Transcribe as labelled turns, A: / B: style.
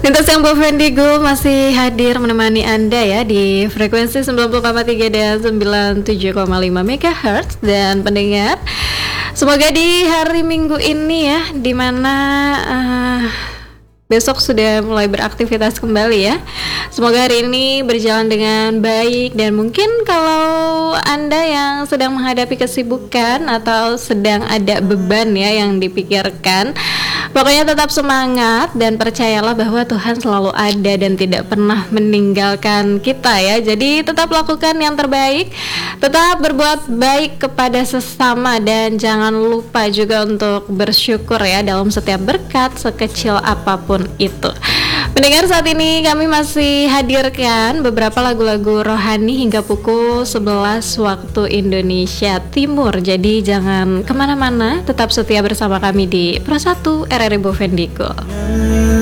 A: Lintas yang Bovendigo masih hadir menemani Anda ya di frekuensi 90,3 dan 97,5 MHz. Dan pendengar, semoga di hari Minggu ini ya, dimana besok sudah mulai beraktivitas kembali ya. Semoga hari ini berjalan dengan baik. Dan mungkin kalau Anda yang sedang menghadapi kesibukan atau sedang ada beban ya yang dipikirkan, pokoknya tetap semangat dan percayalah bahwa Tuhan selalu ada dan tidak pernah meninggalkan kita ya. Jadi tetap lakukan yang terbaik, tetap berbuat baik kepada sesama, dan jangan lupa juga untuk bersyukur ya dalam setiap berkat sekecil apapun itu. Pendengar, saat ini kami masih hadirkan beberapa lagu-lagu rohani hingga pukul 11 waktu Indonesia Timur. Jadi jangan kemana-mana, tetap setia bersama kami di Pro 1 RRI Bovendigo.